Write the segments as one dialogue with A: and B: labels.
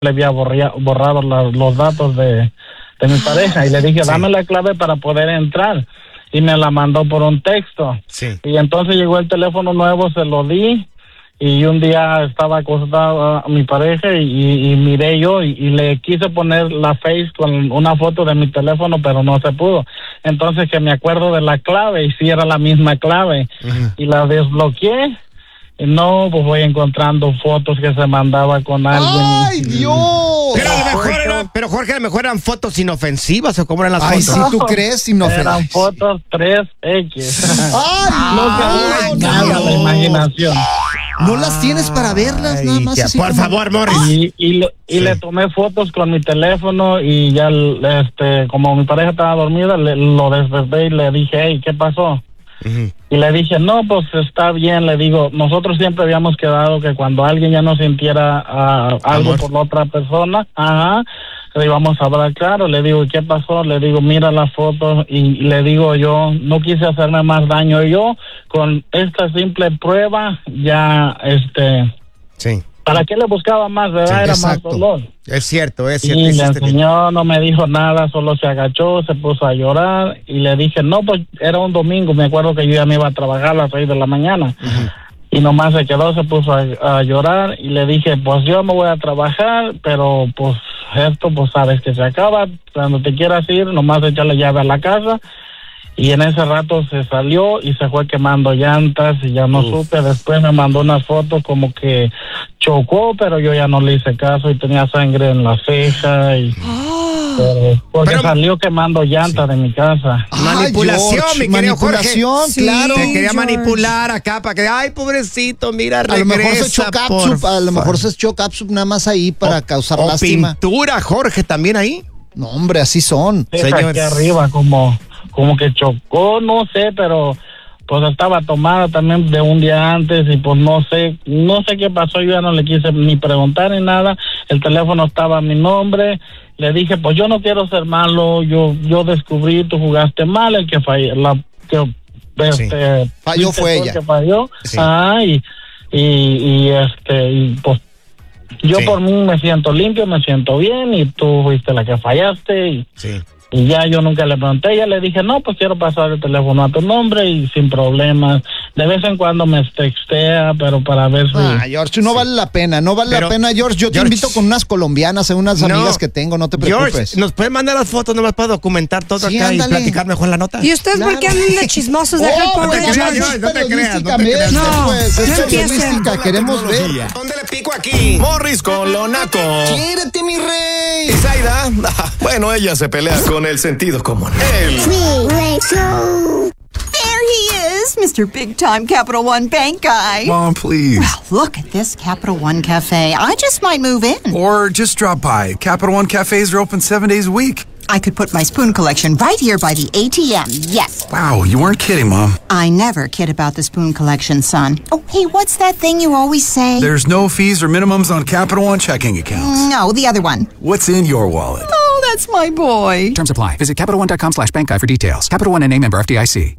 A: le había borrado los datos de mi pareja, y le dije, dame la clave para poder entrar, y me la mandó por un texto. Y entonces llegó el teléfono nuevo, se lo di, y un día estaba acostada a mi pareja y miré yo y le quise poner la face con una foto de mi teléfono, pero no se pudo. Entonces que me acuerdo de la clave y sí era la misma clave. Y la desbloqueé. Y no, pues voy encontrando fotos que se mandaba con alguien.
B: ¡Ay, Dios!
C: Pero Jorge, a lo mejor eran fotos inofensivas, ¿o cómo eran las fotos?
B: Ay, ¿sí tú crees inofensivas?
A: Eran fotos 3X.
B: ¡Ay,
A: nada, la imaginación.
B: ¿No las tienes para verlas nada más? Así
C: por favor, Morris.
A: Y le tomé fotos con mi teléfono y ya, como mi pareja estaba dormida, lo desperté y le dije, hey, ¿qué pasó? Y le dije, no, pues está bien, le digo, nosotros siempre habíamos quedado que cuando alguien ya no sintiera algo por la otra persona, le íbamos a hablar claro. Le digo, ¿qué pasó? Le digo, mira las fotos, y le digo, yo no quise hacerme más daño. Yo, con esta simple prueba, ya,
C: Sí.
A: ¿para qué le buscaba más, verdad?
C: Sí,
A: era
C: exacto.
A: más dolor.
C: Es cierto.
A: Y le enseñó, no me dijo nada, solo se agachó, se puso a llorar, y le dije, no, pues era un domingo, me acuerdo que yo ya me iba a trabajar a las 6 de la mañana. Y nomás se quedó, se puso a llorar, y le dije, pues yo me voy a trabajar, pero pues esto, pues sabes que se acaba, cuando te quieras ir, nomás echarle llave a la casa. Y en ese rato se salió y se fue quemando llantas y ya no supe. Después me mandó unas fotos como que chocó, pero yo ya no le hice caso y tenía sangre en la ceja y porque salió quemando llantas de mi casa.
C: Manipulación,
B: George,
C: mi querido Jorge.
B: manipulación, claro.
C: Te quería
D: George.
C: manipular acá para que, ay, pobrecito, mira,
B: A lo mejor se echó
C: regresa,
B: catsup, a lo mejor se echó catsup nada más ahí para causar
C: o
B: lástima.
C: pintura, Jorge, también ahí.
B: No, hombre, así son.
A: Aquí arriba como que chocó, no sé, pero pues estaba tomada también de un día antes y pues no sé qué pasó. Yo ya no le quise ni preguntar ni nada. El teléfono estaba a mi nombre. Le dije, pues yo no quiero ser malo, yo descubrí, tú jugaste mal, el que falló,
B: falló fue ella.
A: Que falló.
C: Sí.
A: Y pues yo por mí me siento limpio, me siento bien, y tú fuiste la que fallaste y ya yo nunca le pregunté. Ya le dije, no, pues quiero pasar el teléfono a tu nombre y sin problemas. De vez en cuando me textea, pero para ver si...
B: George, no vale la pena, la pena, George. Yo te invito con unas colombianas, unas amigas que tengo, no te preocupes.
C: George, ¿nos puedes mandar las fotos nomás para documentar todo acá
B: ándale.
C: y platicar mejor la nota?
D: ¿Y ustedes por qué andan de chismosos? Deja el pobre
C: te creas,
D: George.
C: George, no te creas, no te
B: Periodísticamente,
C: creas.
D: No,
B: pues, es
D: no empiecen.
B: periodística, queremos ver.
E: ¿Dónde le pico aquí? Morris con lo naco.
B: ¡Quiérete, mi rey!
E: ¿Y Zaida? Bueno, ella se pelea con el sentido común.
F: There he is, Mr. Big Time Capital One Bank guy.
G: Mom, please.
F: Well, look at this Capital One Cafe. I just might move in.
G: Or just drop by. Capital One cafes are open 7 days a week.
F: I could put my spoon collection right here by the ATM. Yes.
G: Wow, you weren't kidding, Mom.
F: I never kid about the spoon collection, son. Oh, hey, what's that thing you always say?
G: There's no fees or minimums on Capital One checking accounts.
F: No, the other one.
G: What's in your wallet?
F: Oh, that's my boy.
H: Terms apply. Visit CapitalOne.com/bank guide for details. Capital One N.A. member FDIC.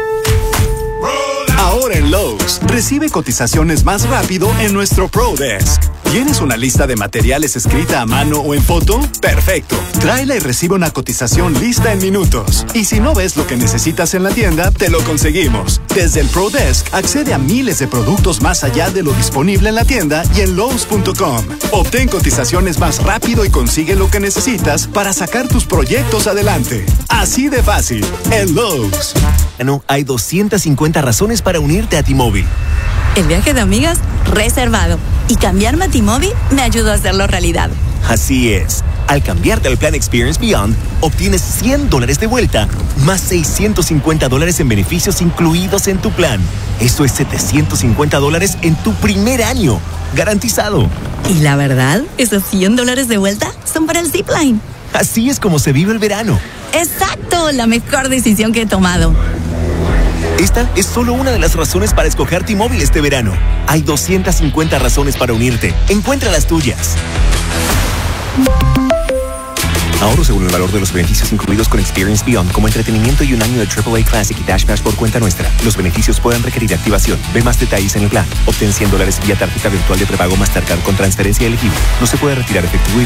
I: Ahora en Lowe's, recibe cotizaciones más rápido en nuestro Pro Desk. ¿Tienes una lista de materiales escrita a mano o en foto? Perfecto. Tráela y recibe una cotización lista en minutos. Y si no ves lo que necesitas en la tienda, te lo conseguimos. Desde el Pro Desk, accede a miles de productos más allá de lo disponible en la tienda y en Lowe's.com. Obtén cotizaciones más rápido y consigue lo que necesitas para sacar tus proyectos adelante. Así de fácil. En Lowe's.
J: Hay 250 razones para unirte a T-Mobile.
K: El viaje de amigas reservado. Y cambiarme a T-Mobile me ayudó a hacerlo realidad.
J: Así es. Al cambiarte al plan Experience Beyond, obtienes $100 de vuelta, más $650 en beneficios incluidos en tu plan. Eso es $750 en tu primer año. Garantizado.
K: Y la verdad, esos $100 de vuelta son para el Zipline.
J: Así es como se vive el verano.
K: ¡Exacto! La mejor decisión que he tomado.
J: Esta es solo una de las razones para escoger T-Mobile este verano. Hay 250 razones para unirte. Encuentra las tuyas. Ahorro según el valor de los beneficios incluidos con Experience Beyond, como entretenimiento y un año de AAA Classic y Dash Pass por cuenta nuestra. Los beneficios pueden requerir activación. Ve más detalles en el plan. Obtén $100 vía tarjeta virtual de prepago Mastercard con transferencia elegible. No se puede retirar efectivo y